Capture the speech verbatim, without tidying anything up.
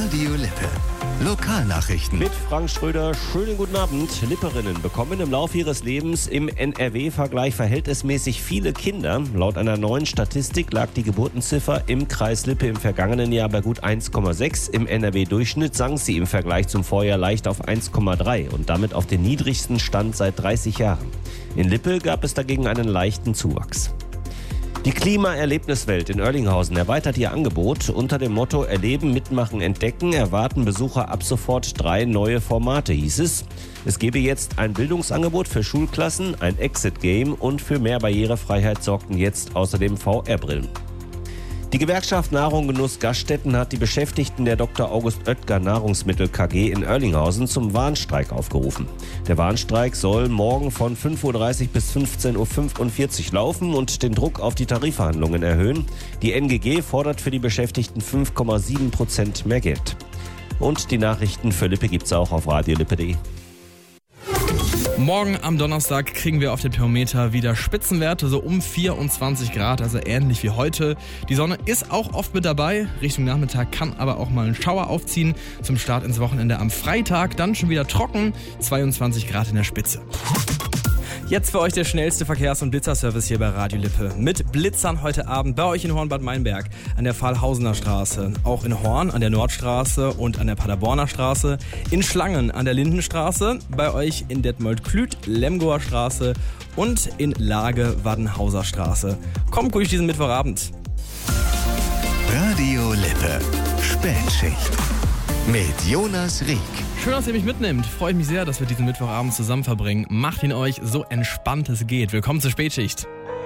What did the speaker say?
Radio Lippe. Lokalnachrichten. Mit Frank Schröder, schönen guten Abend. Lipperinnen bekommen im Laufe ihres Lebens im N R W-Vergleich verhältnismäßig viele Kinder. Laut einer neuen Statistik lag die Geburtenziffer im Kreis Lippe im vergangenen Jahr bei gut eins Komma sechs. Im N R W-Durchschnitt sank sie im Vergleich zum Vorjahr leicht auf eins Komma drei und damit auf den niedrigsten Stand seit dreißig Jahren. In Lippe gab es dagegen einen leichten Zuwachs. Die Klima-Erlebniswelt in Oerlinghausen erweitert ihr Angebot. Unter dem Motto Erleben, Mitmachen, Entdecken erwarten Besucher ab sofort drei neue Formate, hieß es. Es gebe jetzt ein Bildungsangebot für Schulklassen, ein Exit-Game und für mehr Barrierefreiheit sorgten jetzt außerdem V R-Brillen. Die Gewerkschaft Nahrung Genuss Gaststätten hat die Beschäftigten der Doktor August Oetker Nahrungsmittel K G in Oerlinghausen zum Warnstreik aufgerufen. Der Warnstreik soll morgen von fünf Uhr dreißig bis fünfzehn Uhr fünfundvierzig laufen und den Druck auf die Tarifverhandlungen erhöhen. Die N G G fordert für die Beschäftigten fünf Komma sieben Prozent mehr Geld. Und die Nachrichten für Lippe gibt's auch auf radiolippe punkt de. Morgen am Donnerstag kriegen wir auf dem Thermometer wieder Spitzenwerte, so um vierundzwanzig Grad, also ähnlich wie heute. Die Sonne ist auch oft mit dabei, Richtung Nachmittag kann aber auch mal ein Schauer aufziehen. Zum Start ins Wochenende am Freitag dann schon wieder trocken, zweiundzwanzig Grad in der Spitze. Jetzt für euch der schnellste Verkehrs- und Blitzerservice hier bei Radio Lippe. Mit Blitzern heute Abend bei euch in Horn-Bad Meinberg an der Pfahlhausener Straße, auch in Horn an der Nordstraße und an der Paderborner Straße, in Schlangen an der Lindenstraße, bei euch in Detmold-Klüt, Lemgoer Straße und in Lage Waddenhauser Straße. Kommt gut durch diesen Mittwochabend. Radio Lippe. Spätschicht. Mit Jonas Rieck. Schön, dass ihr mich mitnehmt. Freut mich sehr, dass wir diesen Mittwochabend zusammen verbringen. Macht ihn euch so entspannt es geht. Willkommen zur Spätschicht.